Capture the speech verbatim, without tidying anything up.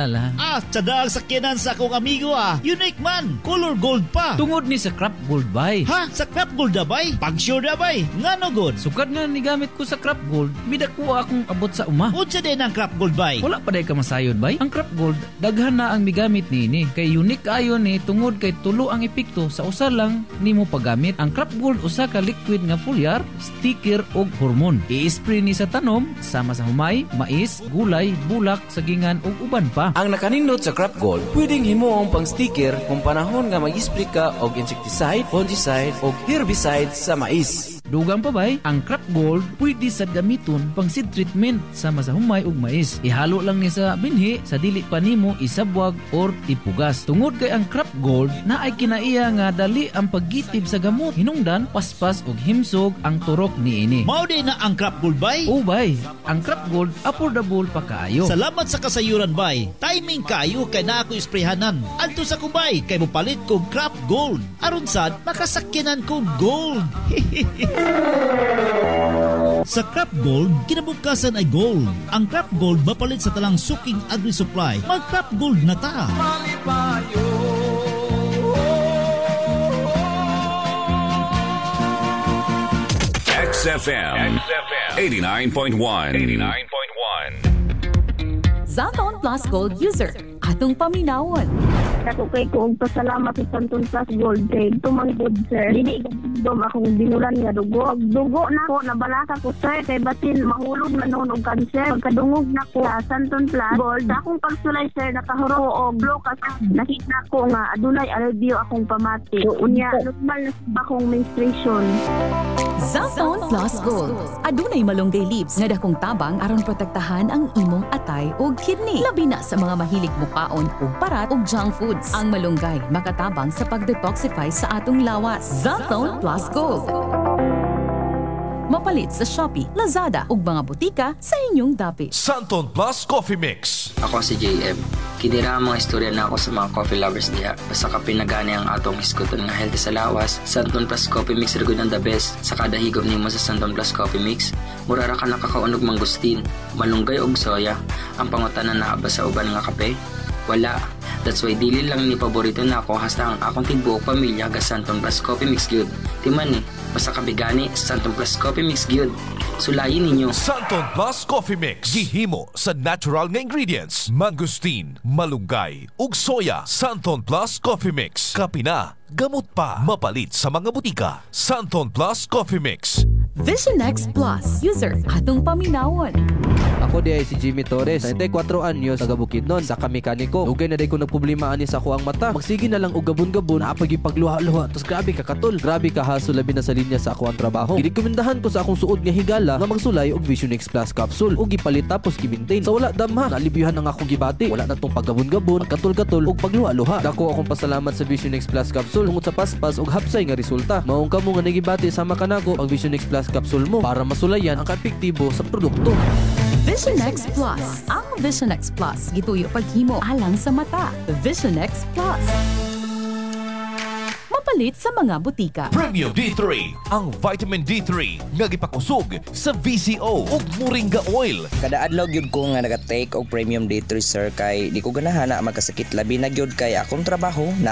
lang. Ah, tsadal sakyanan sa akong amigo ah. Unique man, color gold pa. Tungod ni sa Crop Gold bay. Ha? Sa crap gold na bay? Pag sure na bay? Nga no good? Sukad nga ni gamit ko sa Crop Gold, midako akong abot sa uma. Unsa din ang crap gold bay? Wala pa day ka masayod bay. Ang Crop Gold, daghan na ang migamit nini. Kay unique ayon ni tungod kay tulo ang epekto sa usa lang nimo paggamit. Ang Crop Gold usa ka liquid nga foliar, sticker og hormone. I-spray ni sa tanom sama sa humay, mais, gulay, bulak, sagingan ug uban pa. Ang nakanindot sa Crop Gold, pwedeng himuong pang sticker kung panahon nga mag-spray ka og insecticide, fungicide og herbicide sa mais. Dugang pa bay, ang Crop Gold pwede sad gamiton pang seed treatment sama sa humay ug mais. Ihalo lang ni sa binhi sa dili pa nimo isabwag or ipugas. Tungod kay ang Crop Gold na ay kinaiya nga dali ang paggitib sa gamot. Hinungdan, paspas ug himsog ang turok niini. Mao din na ang crap gold bay? O bay, ang Crop Gold affordable pa kaayo. Salamat sa kasayuran bay. Timing kayo kay na ako isprehanan. Adto sa kubay kay mopalit kog crap gold. Aron sad makasakyanan kog gold. Sa Crop Gold, kinabukasan ay gold. Ang Crop Gold mapalit sa talang suking agri-supply. Mag-Crop Gold na ta. X F M eighty-nine point one. eighty-nine point one. Zaton Plus Gold user, atong paminawon. Ako kay kong pasalamat sa Santon Plus Gold kay tumanggod sir. Dili dom akong binulan nga dugo. Dugo na ko nabalaka ko sir kay batin mahulog na noon og kanser. Pagkadungog na ko sa Santon Plus Gold, akong pagsulay sir nakahuro og blokas. Nakita ko nga adunay alivio akong pamati. Unya normal na akong menstruation. Zaton Plus Gold, adunay malunggay leaves nga dakong tabang aron protektahan ang imong atay ug kidney. Labi na sa mga mahilig mukaon ug parat ug junk food. Ang malunggay makatabang sa pag-detoxify sa atong lawas. Zaton Plus Gold. Mapalit sa Shopee, Lazada ug mga butika sa inyong dapit. Santon Plus Coffee Mix. Ako si J M. Kinira ang mga istorya na ako sa mga coffee lovers diha. Basta ka pinagani ang atong iskuton nga healthy sa lawas, Santon Plus Coffee Mix ra gud ang the best. Sa kada higop nimo sa Santon Plus Coffee Mix, mura ra ka nakakaunog mangustin, malunggay og soya. Ang pangutanan na ba sa uban nga kape? Wala. That's why dili lang ni paborito na ako hasta ang akong tibuok pamilya ga Santon Plus Coffee Mix gyud. Timan ni, basta kabigani Santon Plus Coffee Mix gyud. Sulayin ninyo. Santon Plus Coffee Mix. Gihimo sa natural nga ingredients. Mangustin, malunggay, ug soya. Santon Plus Coffee Mix. Kapina, gamot pa. Mapalit sa mga butika. Santon Plus Coffee Mix. Vision X Plus user, atong paminawon. Ako di ay si Jimmy Torres, ninety-four anyos, taga Bukidnon, sa kamekaniko. Ugay na di ko nagproblema ani sa ako ang mata. Magsige na lang og gabon-gabon, apag ipagluha-luha. Tos grabe ka katol, grabe ka haso labi na sa linya sa ako ang trabaho. Girekomendahan ko sa akong suod nga higala nga magsulay og Vision X Plus capsule ug gipalit tapos gi-maintain. Sa wala damha, nalibiyuhan ang akong gibati. Wala na tong paggabon-gabon, katol-katol ug pagluha-luha. Dako akong pasalamat sa Vision X Plus capsule tungod sa paspas ug hapsay nga resulta. Maong kamo nga nagibati sama kanako ang Vision X Plus capsule mo para masulayan ang kaepektibo sa produkto. Vision X Plus. Ang Vision X Plus gituyo paghimo alang sa mata. Vision X Plus. Mapalit sa mga butika. Premium D three, ang vitamin D three nga gipakusog sa V C O ug Moringa Oil. Kada adlaw gyud ko nga naga-take og Premium D three sir kay di ko ganahan na magkasakit labi na gyud kay akong trabaho na